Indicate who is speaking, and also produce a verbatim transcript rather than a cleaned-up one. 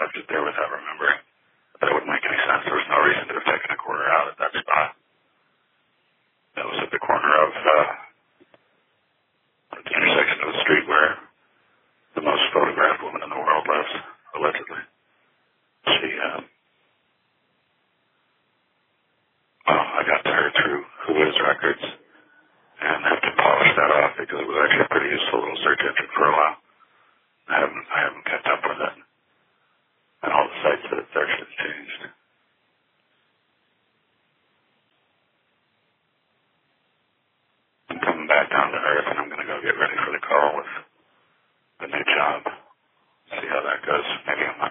Speaker 1: left it there without remembering. But it wouldn't make any sense. There was no reason to have taken a quarter out at that spot. That was at the corner of uh, the intersection of the street where the most photographed woman in the world lives, allegedly. She, um, well, I got to her through Whois Records and have to polish that off because it was actually a pretty useful little search engine for a while. I haven't, I haven't kept up with it. And all the sites that it's actually changed. I'm coming back down to earth and I'm going to go get ready for the call with the new job. See how that goes. Maybe I'm not